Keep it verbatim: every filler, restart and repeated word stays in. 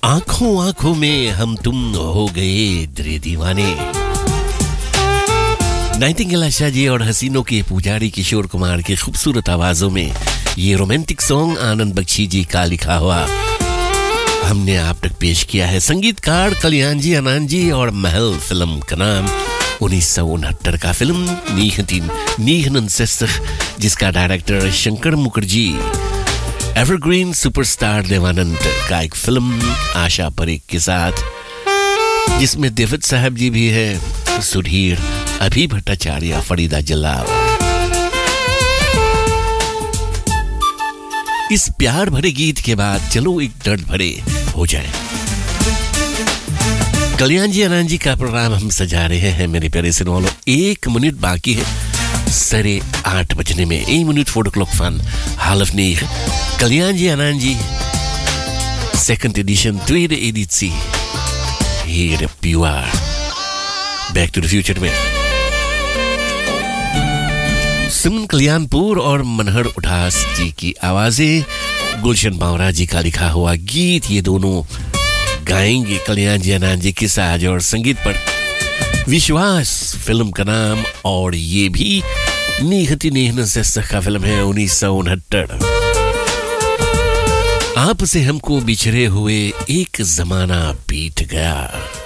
आंखों आंखों में हम तुम हो गए दिले दीवाने। नाइटिंगेल आशा जी और हसीनों के पुजारी किशोर कुमार की खूबसूरत आवाजों में ये रोमांटिक सॉन्ग आनंद बख्शी जी का लिखा हुआ हमने आप तक पेश किया है। संगीतकार कल्याण जी आनंद जी और महल फिल्म का नाम उन्नीस सौ उनहत्तर का फिल्म नीहनन जिसका director Shankar Mukherjee evergreen superstar Devanand का एक फिल्म आशा परेख के साथ, जिसमें देवत साहब जी भी है, सुधीर, अभी भट्टाचार्य, फरीदा जलाल। इस प्यार भरे गीत के बाद चलो एक दर्द भरे हो जाए। कल्याण जी आनंद जी का प्रोग्राम हम सजा रहे हैं मेरे प्यारे सुनने वालों। एक मिनट बाकी है साढ़े आठ बजने में। एक minute four clock fun half negen. Kalian ji Anand ji second edition tweede editie hier op P U R Back to the Future में सुमन कल्याणपुर और मनहर उठास जी की आवाजें, गुलशन बावरा जी का लिखा हुआ गीत, ये दोनों गाएंगे कल्याण जी आनंद जी के साज और संगीत पर विश्वास फिल्म का नाम, और ये भी नीहती नीहन से का फिल्म है उन्नीस सौ उनहत्तर। आपसे हमको बिछड़े हुए एक जमाना बीत गया।